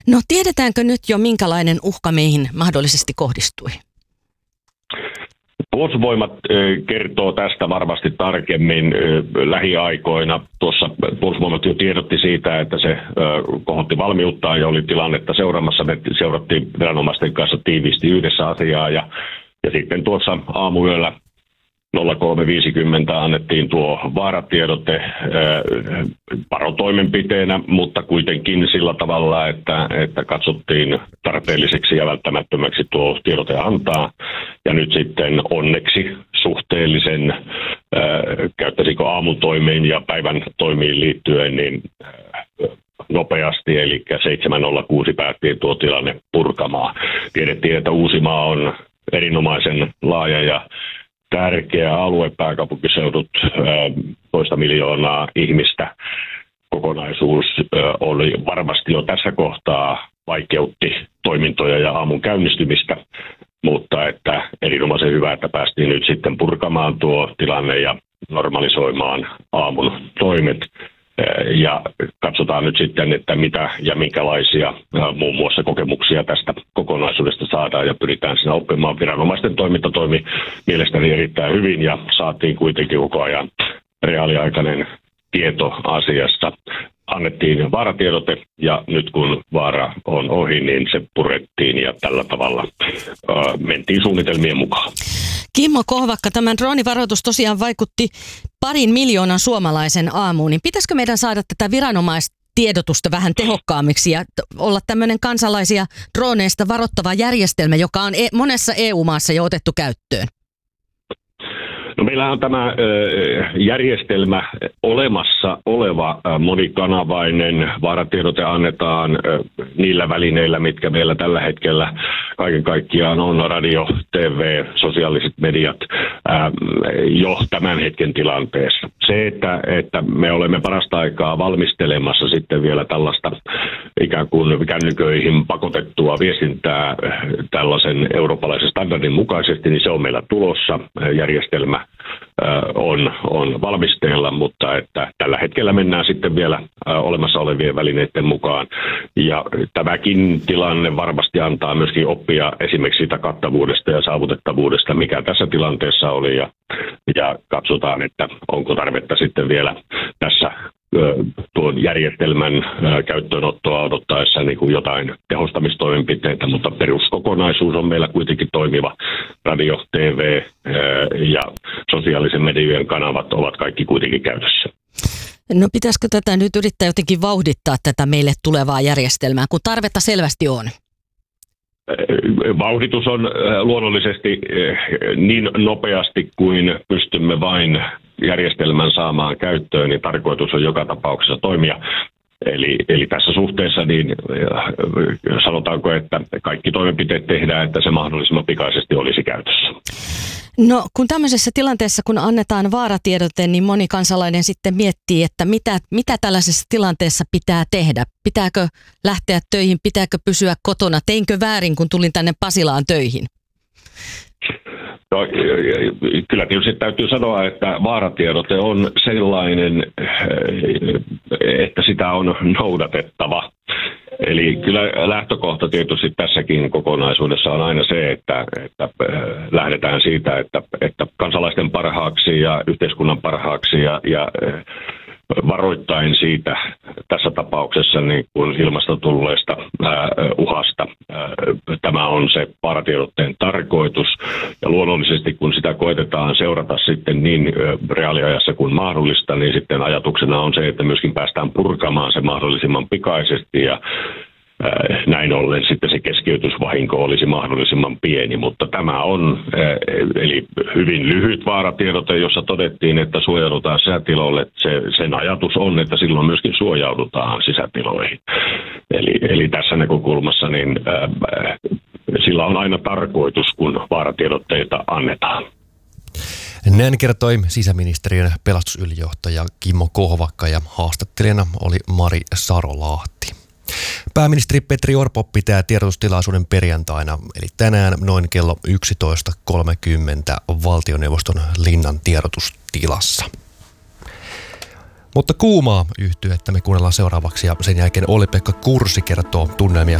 No tiedetäänkö nyt jo, minkälainen uhka meihin mahdollisesti kohdistui? Puolustusvoimat kertoo tästä varmasti tarkemmin lähiaikoina. Tuossa Puolustusvoimat jo tiedotti siitä, että se kohotti valmiuttaan ja oli tilannetta seuraamassa. Me seurattiin viranomaisten kanssa tiiviisti yhdessä asiaa ja sitten tuossa aamuyöllä 03.50 annettiin tuo vaaratiedote varotoimenpiteenä, mutta kuitenkin sillä tavalla, että katsottiin tarpeelliseksi ja välttämättömäksi tuo tiedote antaa. Ja nyt sitten onneksi suhteellisen, käyttäisikö aamun toimiin ja päivän toimiin liittyen, niin nopeasti, eli 7.06 päättiin tuo tilanne purkamaan. Tiedettiin, että Uusimaa on erinomaisen laaja ja tärkeä alue, pääkaupunkiseudut, 1,5 miljoonaa ihmistä. Kokonaisuus oli varmasti jo tässä kohtaa vaikeutti toimintoja ja aamun käynnistymistä, mutta että erinomaisen hyvä, että päästiin nyt sitten purkamaan tuo tilanne ja normalisoimaan aamun toimet. Ja katsotaan nyt sitten, että mitä ja minkälaisia muun muassa kokemuksia tästä kokonaisuudesta saadaan ja pyritään siinä oppimaan. Viranomaisten toiminta toimi mielestäni erittäin hyvin ja saatiin kuitenkin koko ajan reaaliaikainen tieto asiasta. Annettiin vaaratiedote ja nyt kun vaara on ohi, niin se purettiin ja tällä tavalla mentiin suunnitelmien mukaan. Kimmo Kohvakka, tämän droonivaroitus tosiaan vaikutti 2 miljoonan suomalaisen aamuun, niin pitäisikö meidän saada tätä viranomaistiedotusta vähän tehokkaammiksi ja olla tämmöinen kansalaisia drooneista varoittava järjestelmä, joka on monessa EU-maassa jo otettu käyttöön? No meillä on tämä järjestelmä olemassa oleva monikanavainen. Vaaratiedote annetaan niillä välineillä, mitkä meillä tällä hetkellä kaiken kaikkiaan on, radio, TV, sosiaaliset mediat jo tämän hetken tilanteessa. Se, että me olemme parasta aikaa valmistelemassa sitten vielä tällaista ikään kuin kännyköihin pakotettua viestintää tällaisen eurooppalaisen standardin mukaisesti, niin se on meillä tulossa. Järjestelmä on valmisteilla, mutta että tällä hetkellä mennään sitten vielä olemassa olevien välineiden mukaan. Ja tämäkin tilanne varmasti antaa myöskin oppia esimerkiksi siitä kattavuudesta ja saavutettavuudesta, mikä tässä tilanteessa oli. Ja katsotaan, että onko tarvetta sitten vielä tässä tuon järjestelmän käyttöönottoa odottaessa niin kuin jotain tehostamistoimenpiteitä, mutta peruskokonaisuus on meillä kuitenkin toimiva. Radio, TV ja sosiaalisen median kanavat ovat kaikki kuitenkin käytössä. No pitäisikö tätä nyt yrittää jotenkin vauhdittaa tätä meille tulevaa järjestelmää, kun tarvetta selvästi on? Vauhditus on luonnollisesti niin nopeasti kuin pystymme vain järjestelmän saamaan käyttöön, niin tarkoitus on joka tapauksessa toimia. Eli tässä suhteessa niin sanotaanko, että kaikki toimenpiteet tehdään, että se mahdollisimman pikaisesti olisi käytössä. No kun tämmöisessä tilanteessa, kun annetaan vaaratiedote, niin moni kansalainen sitten miettii, että mitä tällaisessa tilanteessa pitää tehdä. Pitääkö lähteä töihin, pitääkö pysyä kotona, teinkö väärin, kun tulin tänne Pasilaan töihin? No, kyllä tietysti täytyy sanoa, että vaaratiedote on sellainen, että sitä on noudatettava. Eli kyllä lähtökohta tietysti tässäkin kokonaisuudessa on aina se, että lähdetään siitä, että kansalaisten parhaaksi ja yhteiskunnan parhaaksi ja varoittain siitä tässä tapauksessa niin kuin ilmasta tulleesta uhasta. Tämä on se vaaratiedotteen tarkoitus ja luonnollisesti kun sitä koetetaan seurata sitten niin reaaliajassa kuin mahdollista, niin sitten ajatuksena on se, että myöskin päästään purkamaan se mahdollisimman pikaisesti ja näin ollen sitten se keskeytysvahinko olisi mahdollisimman pieni, mutta tämä on eli hyvin lyhyt vaaratiedote, jossa todettiin, että suojaudutaan sisätiloille. Sen ajatus on, että silloin myöskin suojaudutaan sisätiloihin. Eli tässä näkökulmassa niin sillä on aina tarkoitus, kun vaaratiedotteita annetaan. Näin kertoi sisäministeriön pelastusylijohtaja Kimmo Kohvakka ja haastattelijana oli Mari Sarolahti. Pääministeri Petteri Orpo pitää tiedotustilaisuuden perjantaina, eli tänään noin kello 11.30 valtioneuvoston Linnan tiedotustilassa. Mutta kuumaa yhtyy, että me kuunnellaan seuraavaksi ja sen jälkeen Olli-Pekka Kursi kertoo tunnelmia